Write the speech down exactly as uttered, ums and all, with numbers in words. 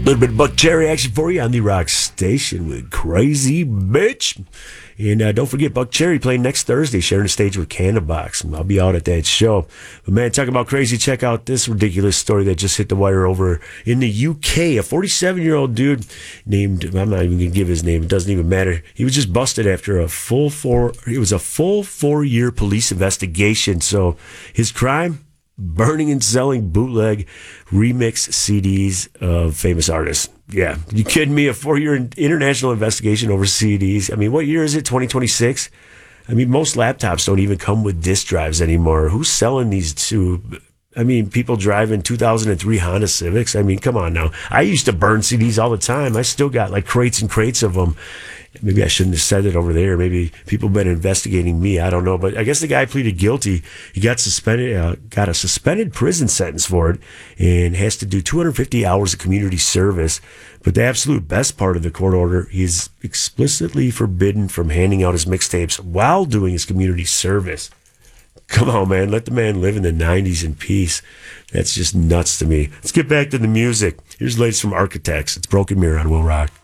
little bit of Buck Cherry action for you on the Rock Station with Crazy Bitch. And uh, don't forget, Buck Cherry playing next Thursday, sharing the stage with Candlebox. I'll be out at that show. But man, talking about crazy, check out this ridiculous story that just hit the wire over in the U K. A forty-seven-year-old dude named, I'm not even going to give his name, it doesn't even matter. He was just busted after a full four, it was a full four-year police investigation. So his crime? Burning and selling bootleg remix C Ds of famous artists. Yeah, you kidding me? A four-year international investigation over C Ds. I mean, what year is it? twenty twenty-six? I mean, most laptops don't even come with disk drives anymore. Who's selling these to? I mean, people driving two thousand three Honda Civics. I mean, come on now. I used to burn C Ds all the time. I still got like crates and crates of them. Maybe I shouldn't have said it over there. Maybe people have been investigating me. I don't know. But I guess the guy pleaded guilty. He got suspended, uh, got a suspended prison sentence for it and has to do two hundred fifty hours of community service. But the absolute best part of the court order, he's explicitly forbidden from handing out his mixtapes while doing his community service. Come on, man. Let the man live in the nineties in peace. That's just nuts to me. Let's get back to the music. Here's the latest from Architects. It's Broken Mirror on Will Rock.